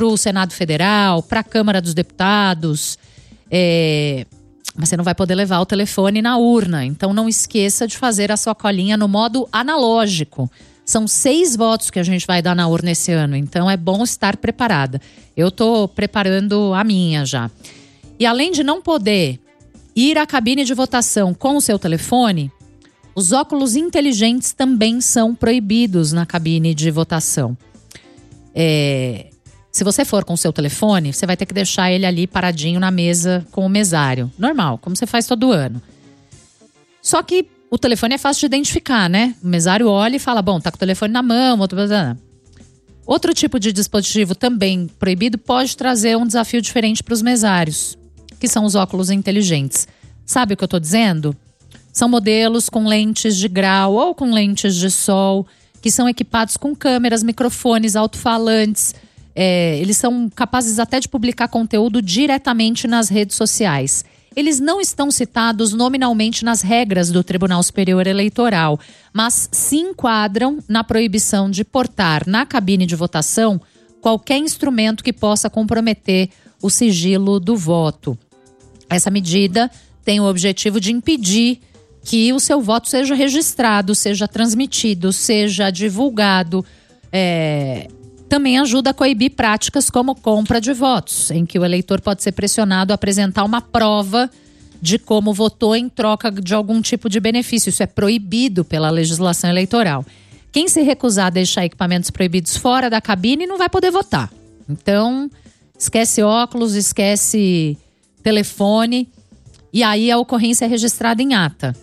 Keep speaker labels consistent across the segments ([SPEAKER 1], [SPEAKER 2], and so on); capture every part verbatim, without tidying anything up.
[SPEAKER 1] para o Senado Federal, para a Câmara dos Deputados. É, mas você não vai poder levar o telefone na urna. Então não esqueça de fazer a sua colinha no modo analógico. São seis votos que a gente vai dar na urna esse ano. Então é bom estar preparada. Eu estou preparando a minha já. E além de não poder ir à cabine de votação com o seu telefone, os óculos inteligentes também são proibidos na cabine de votação. É, se você for com o seu telefone, você vai ter que deixar ele ali paradinho na mesa com o mesário. Normal, como você faz todo ano. Só que o telefone é fácil de identificar, né? O mesário olha e fala, bom, tá com o telefone na mão, outro... Outro tipo de dispositivo também proibido pode trazer um desafio diferente para os mesários, que são os óculos inteligentes. Sabe o que eu tô dizendo? São modelos com lentes de grau ou com lentes de sol, que são equipados com câmeras, microfones, alto-falantes. É, eles são capazes até de publicar conteúdo diretamente nas redes sociais. Eles não estão citados nominalmente nas regras do Tribunal Superior Eleitoral, mas se enquadram na proibição de portar na cabine de votação qualquer instrumento que possa comprometer o sigilo do voto. Essa medida tem o objetivo de impedir que o seu voto seja registrado, seja transmitido, seja divulgado. É, também ajuda a coibir práticas como compra de votos, em que o eleitor pode ser pressionado a apresentar uma prova de como votou em troca de algum tipo de benefício. Isso é proibido pela legislação eleitoral. Quem se recusar a deixar equipamentos proibidos fora da cabine não vai poder votar. Então, esquece óculos, esquece telefone, e aí a ocorrência é registrada em ata.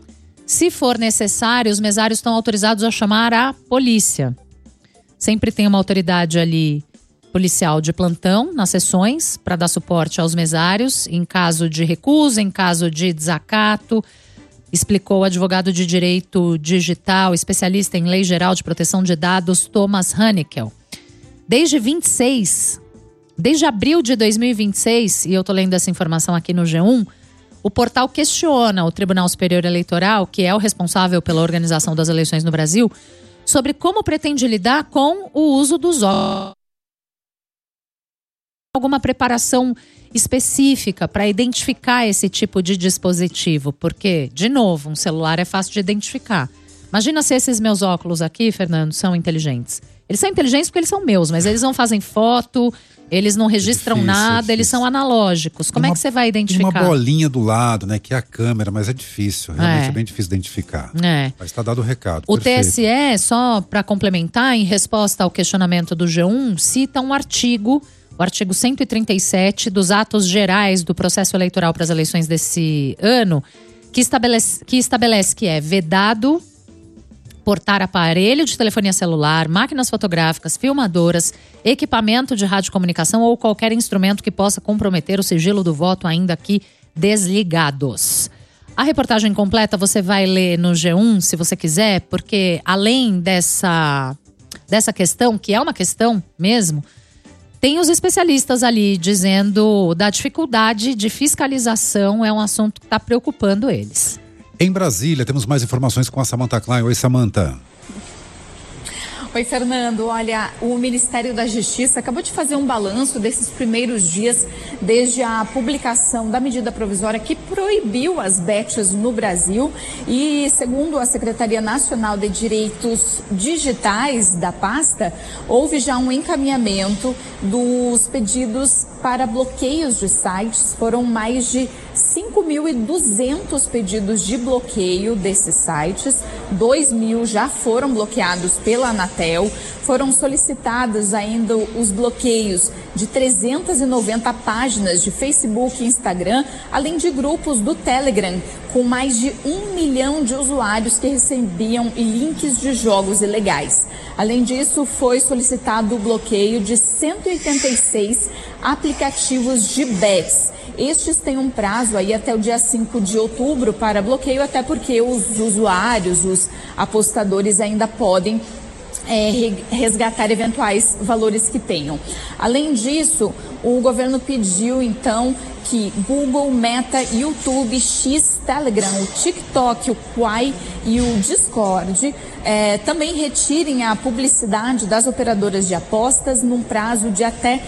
[SPEAKER 1] Se for necessário, os mesários estão autorizados a chamar a polícia. Sempre tem uma autoridade ali policial de plantão nas sessões para dar suporte aos mesários em caso de recusa, em caso de desacato, explicou o advogado de direito digital, especialista em lei geral de proteção de dados, Thomas Hannickel. Desde vinte e seis, desde abril de dois mil e vinte e seis, e eu estou lendo essa informação aqui no G um, o portal questiona o Tribunal Superior Eleitoral, que é o responsável pela organização das eleições no Brasil, sobre como pretende lidar com o uso dos óculos. Alguma preparação específica para identificar esse tipo de dispositivo, porque, de novo, um celular é fácil de identificar. Imagina se esses meus óculos aqui, Fernando, são inteligentes. Eles são inteligentes porque eles são meus, mas eles não fazem foto, eles não registram é difícil, nada, é eles são analógicos. Como uma, é que você vai identificar?
[SPEAKER 2] Tem uma bolinha do lado, né, que é a câmera, mas é difícil, realmente é, é bem difícil identificar. É. Mas está dado o recado.
[SPEAKER 1] O
[SPEAKER 2] perfeito.
[SPEAKER 1] T S E, só para complementar, em resposta ao questionamento do G um, cita um artigo, o artigo cento e trinta e sete dos atos gerais do processo eleitoral para as eleições desse ano, que estabelece que, estabelece que é vedado portar aparelho de telefonia celular, máquinas fotográficas, filmadoras, equipamento de radiocomunicação ou qualquer instrumento que possa comprometer o sigilo do voto, ainda que desligados. A reportagem completa você vai ler no G um, se você quiser, porque além dessa, dessa questão, que é uma questão mesmo, tem os especialistas ali dizendo da dificuldade de fiscalização, é um assunto que está preocupando eles.
[SPEAKER 2] Em Brasília, temos mais informações com a Samantha Klein. Oi, Samantha.
[SPEAKER 3] Oi, Fernando. Olha, o Ministério da Justiça acabou de fazer um balanço desses primeiros dias desde a publicação da medida provisória que proibiu as bets no Brasil. E, segundo a Secretaria Nacional de Direitos Digitais da pasta, houve já um encaminhamento dos pedidos para bloqueios de sites. Foram mais de cinco mil e duzentos pedidos de bloqueio desses sites. dois mil já foram bloqueados pela Anatel. Foram solicitados ainda os bloqueios de trezentas e noventa páginas de Facebook e Instagram, além de grupos do Telegram, com mais de um milhão de usuários que recebiam links de jogos ilegais. Além disso, foi solicitado o bloqueio de cento e oitenta e seis aplicativos de bets. Estes têm um prazo aí até o dia cinco de outubro para bloqueio, até porque os usuários, os apostadores ainda podem É, resgatar eventuais valores que tenham. Além disso, o governo pediu então que Google, Meta, YouTube, X, Telegram, o TikTok, o Quai e o Discord é, também retirem a publicidade das operadoras de apostas num prazo de até